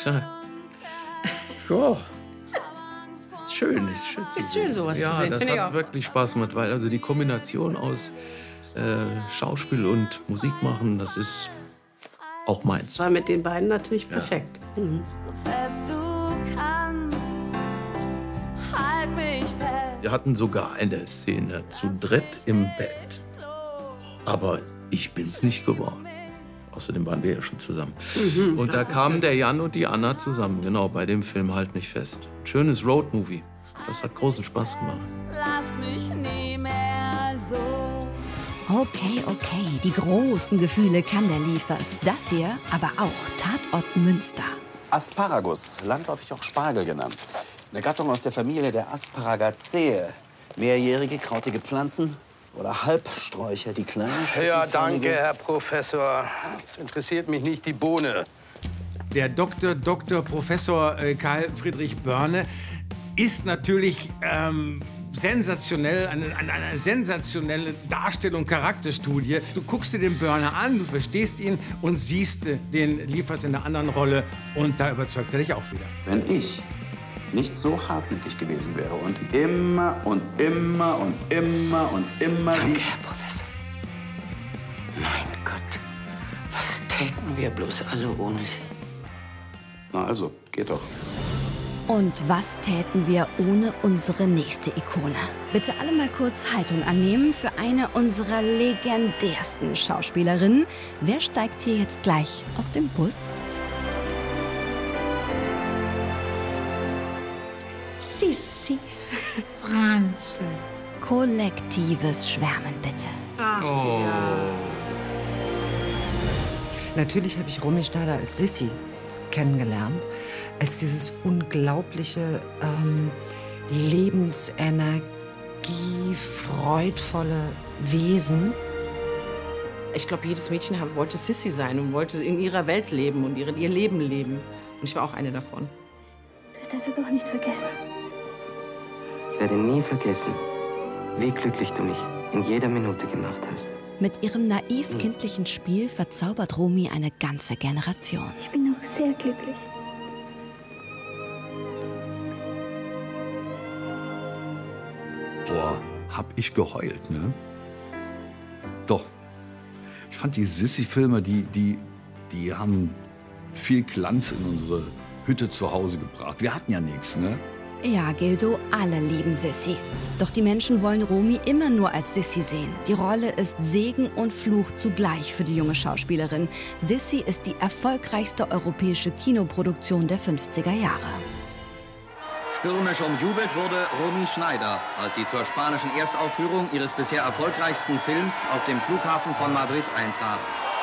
Ja. Ist schön, ist schön. Ist schön, sowas zu sehen, Ja, das hat wirklich Spaß gemacht, weil also die Kombination aus Schauspiel und Musik machen, das ist auch meins. Das war mit den beiden natürlich perfekt. Mhm. Wir hatten sogar eine Szene zu dritt im Bett. Aber ich bin's nicht geworden. Außerdem waren wir ja schon zusammen. Und da kamen der Jan und die Anna zusammen, genau, bei dem Film Halt mich fest. Schönes Roadmovie. Das hat großen Spaß gemacht. Lass mich nie mehr los. Okay, die großen Gefühle kann der Liefers. Das hier aber auch Tatort Münster. Asparagus, landläufig auch Spargel genannt. Eine Gattung aus der Familie der Asparagaceae. Mehrjährige, krautige Pflanzen oder Halbsträucher, die kleinen... Ja, danke, Herr Professor. Es interessiert mich nicht die Bohne. Der Dr. Professor Karl Friedrich Börne ist natürlich sensationell, eine sensationelle Darstellung, Charakterstudie. Du guckst dir den Börne an, du verstehst ihn und siehst den Liefers in einer anderen Rolle und da überzeugt er dich auch wieder. Wenn ich nicht so hartnäckig gewesen wäre und immer und immer und immer und immer... Danke, Herr Professor. Mein Gott, was täten wir bloß alle ohne Sie? Na also, geht doch. Und was täten wir ohne unsere nächste Ikone? Bitte alle mal kurz Haltung annehmen für eine unserer legendärsten Schauspielerinnen. Wer steigt hier jetzt gleich aus dem Bus? Sissi. Franzl. Kollektives Schwärmen, bitte. Ach, ja. Natürlich habe ich Romy Schneider als Sissi kennengelernt, als dieses unglaubliche Lebensenergie, freudvolle Wesen. Ich glaube, jedes Mädchen wollte Sissi sein und wollte in ihrer Welt leben und ihr Leben leben. Und ich war auch eine davon. Du wirst also doch nicht vergessen. Ich werde nie vergessen, wie glücklich du mich in jeder Minute gemacht hast. Mit ihrem naiv-kindlichen Spiel verzaubert Romy eine ganze Generation. Ich bin noch sehr glücklich. Boah, hab ich geheult, ne? Doch. Ich fand die Sissi-Filme, die haben viel Glanz in unsere Hütte zu Hause gebracht. Wir hatten ja nichts, ne? Ja, Gildo, alle lieben Sissi. Doch die Menschen wollen Romy immer nur als Sissi sehen. Die Rolle ist Segen und Fluch zugleich für die junge Schauspielerin. Sissi ist die erfolgreichste europäische Kinoproduktion der 50er Jahre. Stürmisch umjubelt wurde Romy Schneider, als sie zur spanischen Erstaufführung ihres bisher erfolgreichsten Films auf dem Flughafen von Madrid eintraf.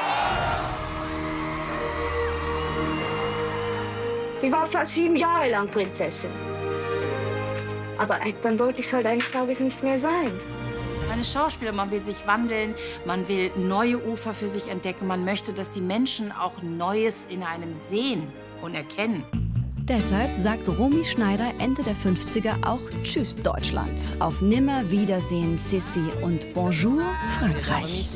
Ich war fast 7 Jahre lang Prinzessin. Aber irgendwann wollte ich es halt eines Tages nicht mehr sein. Man ist Schauspieler, man will sich wandeln, man will neue Ufer für sich entdecken. Man möchte, dass die Menschen auch Neues in einem sehen und erkennen. Deshalb sagt Romy Schneider Ende der 50er auch Tschüss Deutschland. Auf Nimmerwiedersehen Sissi und Bonjour Frankreich.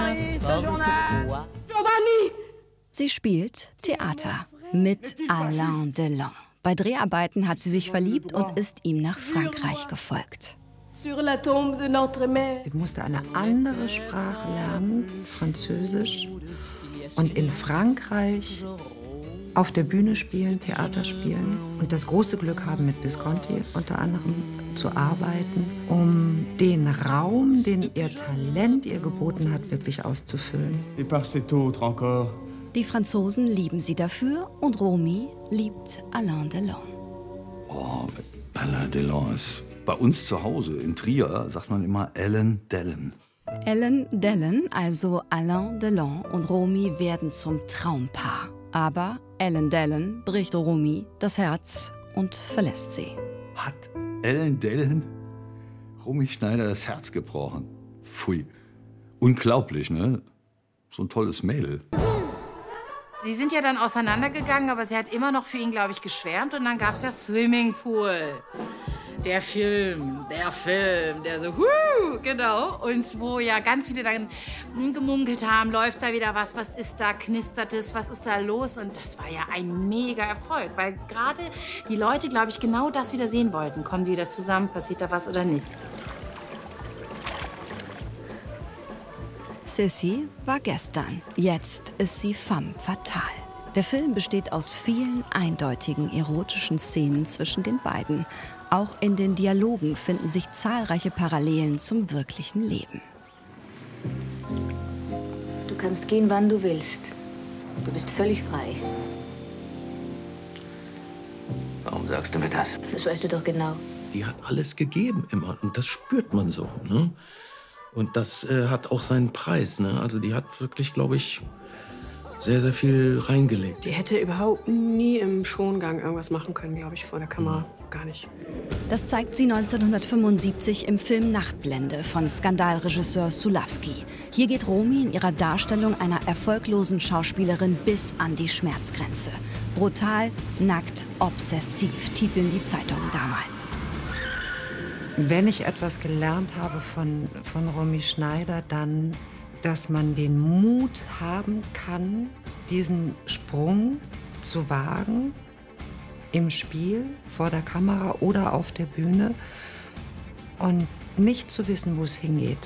Sie spielt Theater mit Alain Delon. Bei Dreharbeiten hat sie sich verliebt und ist ihm nach Frankreich gefolgt. Sie musste eine andere Sprache lernen, Französisch, und in Frankreich auf der Bühne spielen, Theater spielen und das große Glück haben, mit Visconti unter anderem zu arbeiten, um den Raum, den ihr Talent ihr geboten hat, wirklich auszufüllen. Die Franzosen lieben sie dafür und Romy liebt Alain Delon. Oh, Alain Delon ist bei uns zu Hause in Trier, sagt man immer Ellen Dellen. Ellen Dellen, also Alain Delon und Romy werden zum Traumpaar. Aber Ellen Dellen bricht Romy das Herz und verlässt sie. Hat Ellen Dellen Romy Schneider das Herz gebrochen? Pfui. Unglaublich, ne? So ein tolles Mädel. Sie sind ja dann auseinandergegangen, aber sie hat immer noch für ihn, glaube ich, geschwärmt. Und dann gab es ja Swimmingpool. der Film, der so, genau. Und wo ja ganz viele dann gemunkelt haben, läuft da wieder was ist da, knistert es, was ist da los? Und das war ja ein mega Erfolg, weil gerade die Leute, glaube ich, genau das wieder sehen wollten. Kommen die wieder zusammen, passiert da was oder nicht? Sissy war gestern, jetzt ist sie femme fatale. Der Film besteht aus vielen eindeutigen erotischen Szenen zwischen den beiden. Auch in den Dialogen finden sich zahlreiche Parallelen zum wirklichen Leben. Du kannst gehen, wann du willst. Du bist völlig frei. Warum sagst du mir das? Das weißt du doch genau. Die hat alles gegeben immer und das spürt man so. Ne? Und das hat auch seinen Preis. Ne? Also die hat wirklich, glaube ich, sehr, sehr viel reingelegt. Die hätte überhaupt nie im Schongang irgendwas machen können, glaube ich, vor der Kamera. Gar nicht. Das zeigt sie 1975 im Film Nachtblende von Skandalregisseur Sulawski. Hier geht Romy in ihrer Darstellung einer erfolglosen Schauspielerin bis an die Schmerzgrenze. Brutal, nackt, obsessiv, titeln die Zeitungen damals. Wenn ich etwas gelernt habe von Romy Schneider, dann, dass man den Mut haben kann, diesen Sprung zu wagen, im Spiel, vor der Kamera oder auf der Bühne und nicht zu wissen, wo es hingeht.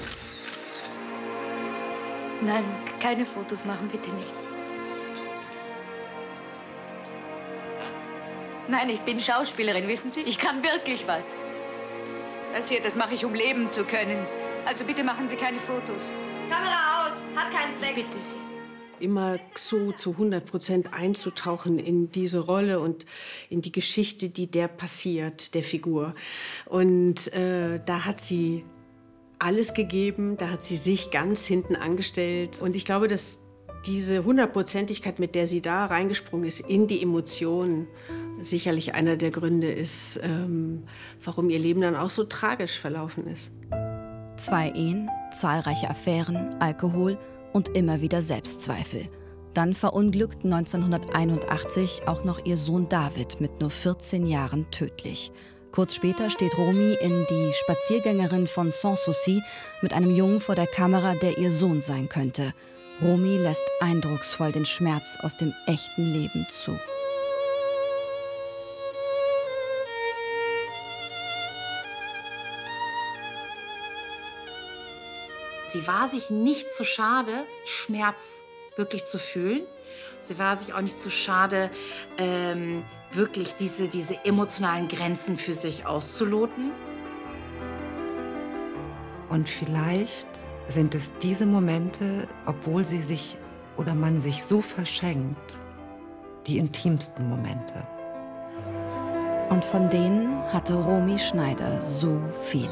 Nein, keine Fotos machen, bitte nicht. Nein, ich bin Schauspielerin, wissen Sie? Ich kann wirklich was. Das hier, das mache ich, um leben zu können. Also bitte machen Sie keine Fotos. Kamera aus, hat keinen Zweck. Bitte Sie. Immer so zu 100% einzutauchen in diese Rolle und in die Geschichte, die der passiert, der Figur. Und da hat sie alles gegeben, da hat sie sich ganz hinten angestellt. Und ich glaube, dass diese 100%igkeit, mit der sie da reingesprungen ist in die Emotionen, sicherlich einer der Gründe ist, warum ihr Leben dann auch so tragisch verlaufen ist. 2 Ehen, zahlreiche Affären, Alkohol und immer wieder Selbstzweifel. Dann verunglückt 1981 auch noch ihr Sohn David mit nur 14 Jahren tödlich. Kurz später steht Romy in Die Spaziergängerin von Sanssouci mit einem Jungen vor der Kamera, der ihr Sohn sein könnte. Romy lässt eindrucksvoll den Schmerz aus dem echten Leben zu. Sie war sich nicht zu schade, Schmerz wirklich zu fühlen. Sie war sich auch nicht zu schade, wirklich diese emotionalen Grenzen für sich auszuloten. Und vielleicht sind es diese Momente, obwohl sie sich oder man sich so verschenkt, die intimsten Momente. Und von denen hatte Romy Schneider so viele.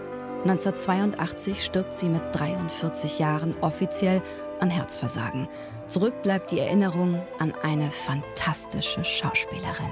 1982 stirbt sie mit 43 Jahren offiziell an Herzversagen. Zurück bleibt die Erinnerung an eine fantastische Schauspielerin.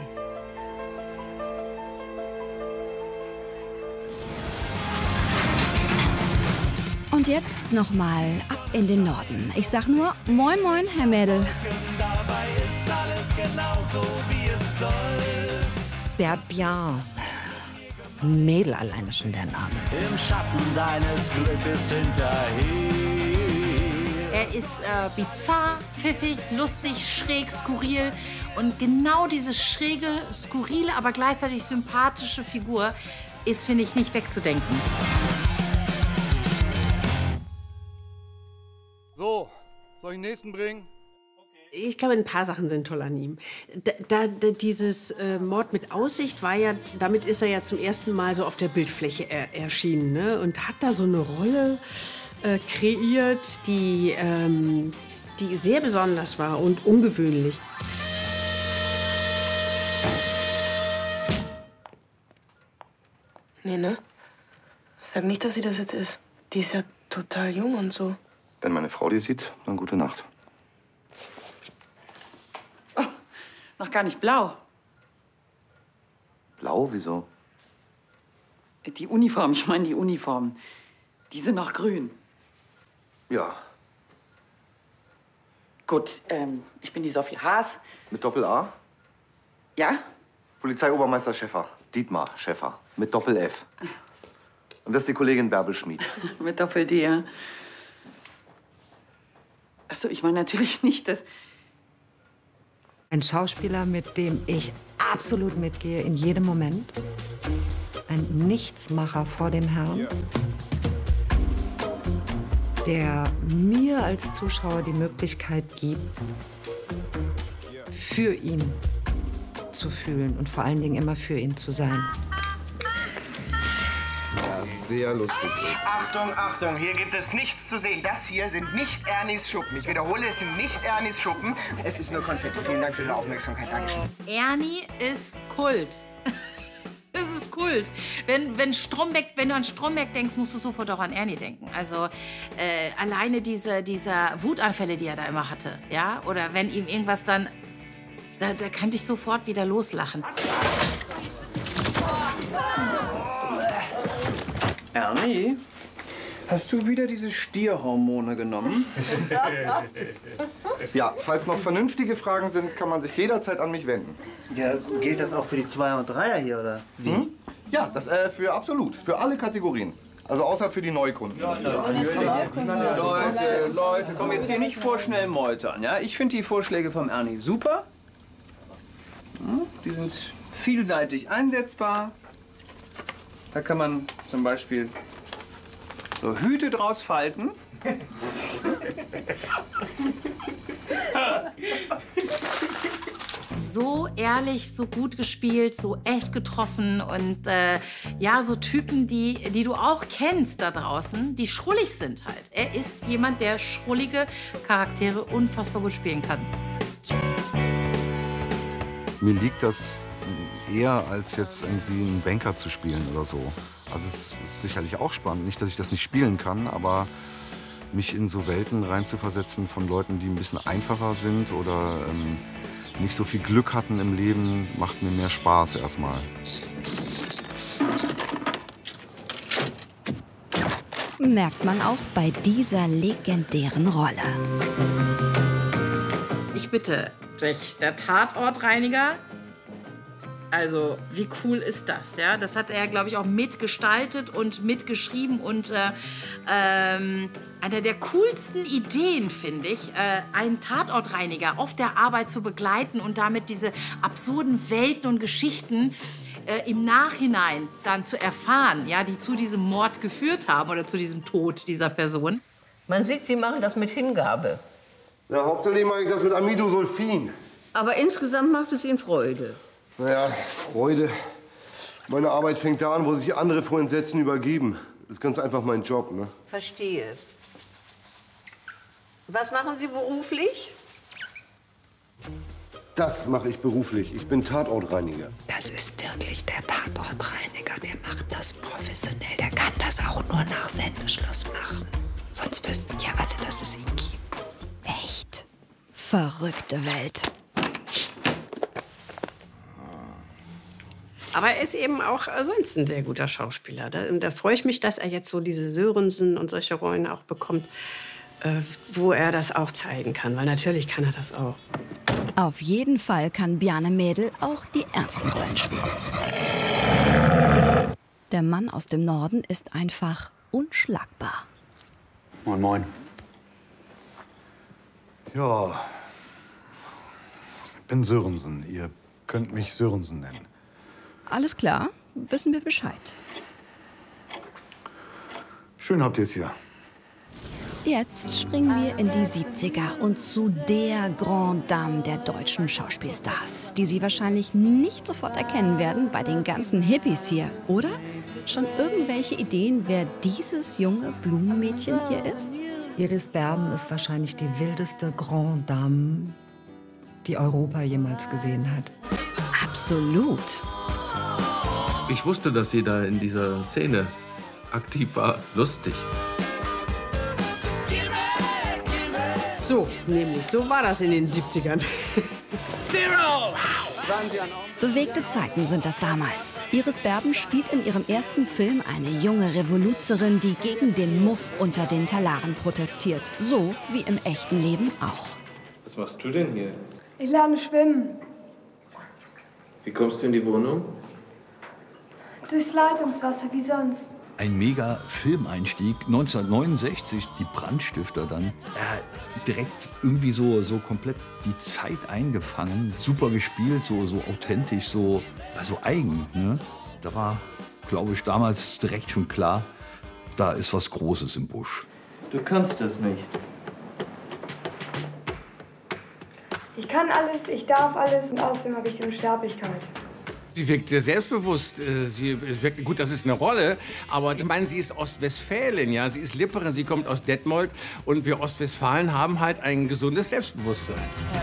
Und jetzt nochmal ab in den Norden. Ich sag nur, moin moin, Herr Mädel. Dabei ist alles genauso, wie es soll. Der Bien. Mädel alleine schon der Name. Im Schatten deines Glückes hinterher. Er ist bizarr, pfiffig, lustig, schräg, skurril. Und genau diese schräge, skurrile, aber gleichzeitig sympathische Figur ist, finde ich, nicht wegzudenken. So, soll ich den nächsten bringen? Ich glaube, ein paar Sachen sind toll an ihm. Dieses Mord mit Aussicht war ja, damit ist er ja zum ersten Mal so auf der Bildfläche erschienen, ne? Und hat da so eine Rolle kreiert, die sehr besonders war und ungewöhnlich. Nee, ne? Sag nicht, dass sie das jetzt ist. Die ist ja total jung und so. Wenn meine Frau die sieht, dann gute Nacht. Oh, noch gar nicht blau. Blau? Wieso? Die Uniform, ich meine die Uniform. Die sind noch grün. Ja. Gut, ich bin die Sophie Haas. Mit Doppel-A? Ja? Polizeiobermeister Schäffer. Dietmar Schäffer. Mit Doppel-F. Und das ist die Kollegin Bärbel Schmid. Mit Doppel-D, ja. Achso, ich meine natürlich nicht, dass... Ein Schauspieler, mit dem ich absolut mitgehe in jedem Moment. Ein Nichtsmacher vor dem Herrn. Der mir als Zuschauer die Möglichkeit gibt, für ihn zu fühlen und vor allen Dingen immer für ihn zu sein. Ja, sehr lustig. Achtung, Achtung, hier gibt es nichts zu sehen. Das hier sind nicht Ernies Schuppen. Ich wiederhole, es sind nicht Ernies Schuppen. Es ist nur Konfetti. Vielen Dank für Ihre Aufmerksamkeit. Dankeschön. Ernie ist Kult. Das ist Kult. Wenn du an Stromberg denkst, musst du sofort auch an Ernie denken. Also alleine dieser Wutanfälle, die er da immer hatte, ja? Oder wenn ihm irgendwas dann, da könnte ich sofort wieder loslachen. Ernie, hast du wieder diese Stierhormone genommen? Ja, falls noch vernünftige Fragen sind, kann man sich jederzeit an mich wenden. Ja, gilt das auch für die 2er und 3er hier, oder wie? Hm? Ja, das für absolut. Für alle Kategorien. Also außer für die Neukunden. Ja, Leute, komm jetzt hier nicht vorschnell meutern. Ja? Ich finde die Vorschläge vom Ernie super. Die sind vielseitig einsetzbar. Da kann man zum Beispiel so Hüte draus falten. So ehrlich, so gut gespielt, so echt getroffen und ja, so Typen, die du auch kennst da draußen, die schrullig sind halt. Er ist jemand, der schrullige Charaktere unfassbar gut spielen kann. Mir liegt das eher, als jetzt irgendwie einen Banker zu spielen oder so. Also es ist sicherlich auch spannend. Nicht, dass ich das nicht spielen kann, aber mich in so Welten reinzuversetzen von Leuten, die ein bisschen einfacher sind oder nicht so viel Glück hatten im Leben, macht mir mehr Spaß erstmal. Merkt man auch bei dieser legendären Rolle. Ich bitte dich, der Tatortreiniger. Also, wie cool ist das, ja? Das hat er, glaube ich, auch mitgestaltet und mitgeschrieben. Und einer der coolsten Ideen, finde ich, einen Tatortreiniger auf der Arbeit zu begleiten und damit diese absurden Welten und Geschichten im Nachhinein dann zu erfahren, ja, die zu diesem Mord geführt haben oder zu diesem Tod dieser Person. Man sieht, Sie machen das mit Hingabe. Ja, hauptsächlich mache ich das mit Amidosulfin. Aber insgesamt macht es Ihnen Freude. Naja, Freude. Meine Arbeit fängt da an, wo sich andere vor Entsetzen übergeben. Das ist ganz einfach mein Job, ne? Verstehe. Was machen Sie beruflich? Das mache ich beruflich. Ich bin Tatortreiniger. Das ist wirklich der Tatortreiniger. Der macht das professionell. Der kann das auch nur nach Sendeschluss machen. Sonst wüssten ja alle, dass es ihn gibt. Echt verrückte Welt. Aber er ist eben auch sonst ein sehr guter Schauspieler. Da freue ich mich, dass er jetzt so diese Sörensen und solche Rollen auch bekommt, wo er das auch zeigen kann. Weil natürlich kann er das auch. Auf jeden Fall kann Bjarne Mädel auch die ernsten Rollen spielen. Der Mann aus dem Norden ist einfach unschlagbar. Moin, moin. Ja, ich bin Sörensen. Ihr könnt mich Sörensen nennen. Alles klar, wissen wir Bescheid. Schön habt ihr es hier. Jetzt springen wir in die 70er und zu der Grand Dame der deutschen Schauspielstars, die Sie wahrscheinlich nicht sofort erkennen werden bei den ganzen Hippies hier, oder? Schon irgendwelche Ideen, wer dieses junge Blumenmädchen hier ist? Iris Berben ist wahrscheinlich die wildeste Grand Dame, die Europa jemals gesehen hat. Absolut. Ich wusste, dass sie da in dieser Szene aktiv war. Lustig. So, nämlich so war das in den 70ern. Zero! Bewegte Zeiten sind das damals. Iris Berben spielt in ihrem ersten Film eine junge Revoluzerin, die gegen den Muff unter den Talaren protestiert. So wie im echten Leben auch. Was machst du denn hier? Ich lerne schwimmen. Wie kommst du in die Wohnung? Durchs Leitungswasser, wie sonst. Ein mega Filmeinstieg, 1969, die Brandstifter dann. Direkt irgendwie so komplett die Zeit eingefangen, super gespielt, so authentisch, so eigen. Ne? Da war, glaube ich, damals direkt schon klar, da ist was Großes im Busch. Du kannst das nicht. Ich kann alles, ich darf alles und außerdem habe ich die Unsterblichkeit. Sie wirkt sehr selbstbewusst. Gut, das ist eine Rolle, aber ich meine, sie ist Ostwestfälin, ja. Sie ist Lipperin, sie kommt aus Detmold und wir Ostwestfalen haben halt ein gesundes Selbstbewusstsein.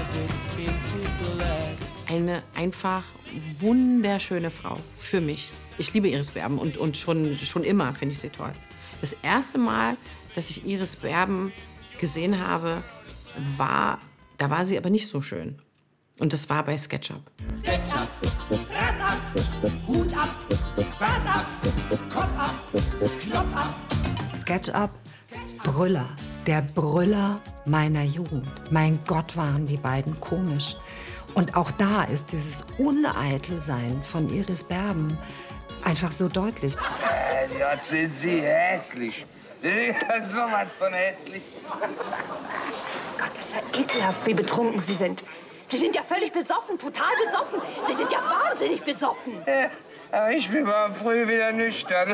Eine einfach wunderschöne Frau für mich. Ich liebe Iris Berben und schon immer finde ich sie toll. Das erste Mal, dass ich Iris Berben gesehen habe, da war sie aber nicht so schön. Und das war bei SketchUp. SketchUp, Rad ab, Hut ab, Bart ab, Kopf ab, Knopf ab. SketchUp, Brüller. Der Brüller meiner Jugend. Mein Gott, waren die beiden komisch. Und auch da ist dieses Uneitelsein von Iris Berben einfach so deutlich. Jetzt sind Sie hässlich. So was von hässlich. Gott, das ist ja ekelhaft, wie betrunken Sie sind. Sie sind ja völlig besoffen, total besoffen. Sie sind ja wahnsinnig besoffen. Ja, aber ich bin morgen früh wieder nüchtern.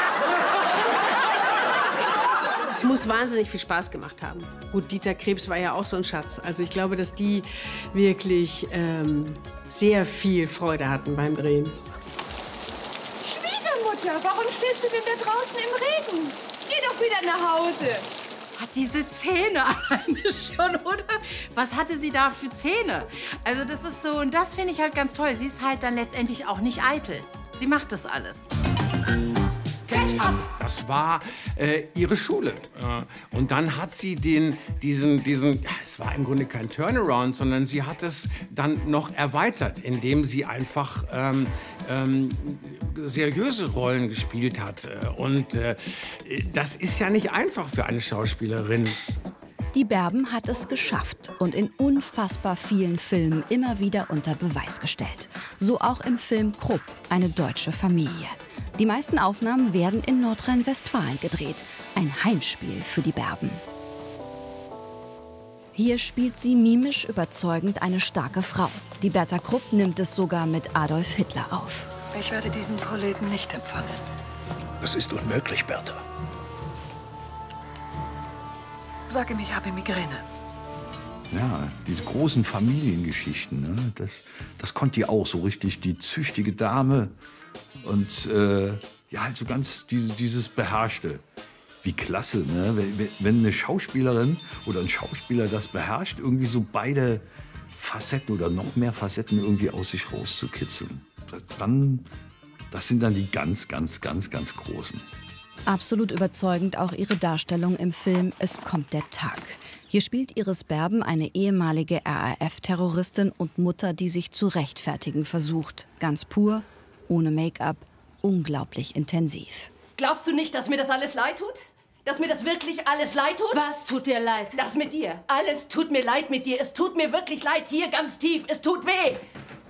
Es muss wahnsinnig viel Spaß gemacht haben. Gut, Dieter Krebs war ja auch so ein Schatz. Also ich glaube, dass die wirklich sehr viel Freude hatten beim Drehen. Schwiegermutter, warum stehst du denn da draußen im Regen? Geh doch wieder nach Hause. Hat diese Zähne alleine schon, oder? Was hatte sie da für Zähne? Also das ist so, und das finde ich halt ganz toll. Sie ist halt dann letztendlich auch nicht eitel. Sie macht das alles. Das war ihre Schule. Und dann hat sie diesen, es war im Grunde kein Turnaround, sondern sie hat es dann noch erweitert, indem sie einfach seriöse Rollen gespielt hat. Und das ist ja nicht einfach für eine Schauspielerin. Die Berben hat es geschafft und in unfassbar vielen Filmen immer wieder unter Beweis gestellt. So auch im Film Krupp, eine deutsche Familie. Die meisten Aufnahmen werden in Nordrhein-Westfalen gedreht. Ein Heimspiel für die Berben. Hier spielt sie mimisch überzeugend eine starke Frau. Die Berta Krupp nimmt es sogar mit Adolf Hitler auf. Ich werde diesen Proleten nicht empfangen. Das ist unmöglich, Berta. Sag ihm, ich habe Migräne. Ja, diese großen Familiengeschichten, ne? Das konnte die auch so richtig, die züchtige Dame. Und ja, halt so ganz dieses Beherrschte. Wie klasse, ne? Wenn eine Schauspielerin oder ein Schauspieler das beherrscht, irgendwie so beide Facetten oder noch mehr Facetten irgendwie aus sich rauszukitzeln. Das sind dann die ganz Großen. Absolut überzeugend auch ihre Darstellung im Film Es kommt der Tag. Hier spielt Iris Berben eine ehemalige RAF-Terroristin und Mutter, die sich zu rechtfertigen versucht. Ganz pur, ohne Make-up, unglaublich intensiv. Glaubst du nicht, dass mir das alles leid tut? Dass mir das wirklich alles leid tut? Was tut dir leid? Das mit dir. Alles tut mir leid mit dir. Es tut mir wirklich leid. Hier ganz tief. Es tut weh.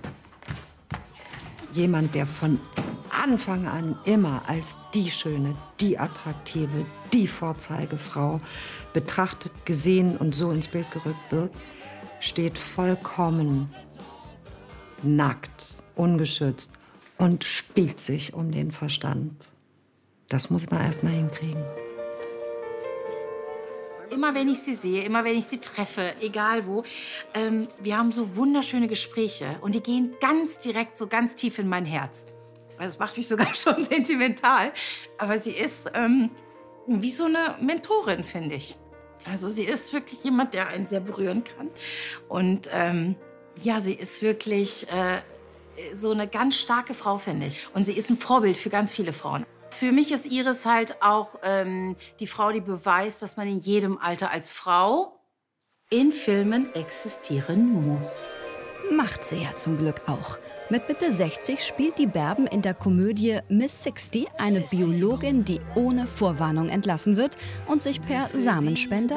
Jemand, der von Anfang an immer als die Schöne, die Attraktive, die Vorzeigefrau betrachtet, gesehen und so ins Bild gerückt wird, steht vollkommen nackt, ungeschützt und spielt sich um den Verstand. Das muss man erst mal hinkriegen. Immer wenn ich sie sehe, immer wenn ich sie treffe, egal wo, wir haben so wunderschöne Gespräche und die gehen ganz direkt, so ganz tief in mein Herz. Also das macht mich sogar schon sentimental, aber sie ist wie so eine Mentorin, finde ich. Also sie ist wirklich jemand, der einen sehr berühren kann und ja, sie ist wirklich so eine ganz starke Frau, finde ich. Und sie ist ein Vorbild für ganz viele Frauen. Für mich ist Iris halt auch die Frau, die beweist, dass man in jedem Alter als Frau in Filmen existieren muss. Macht sie ja zum Glück auch. Mit Mitte 60 spielt die Berben in der Komödie Miss 60 eine Biologin, die ohne Vorwarnung entlassen wird und sich per Samenspende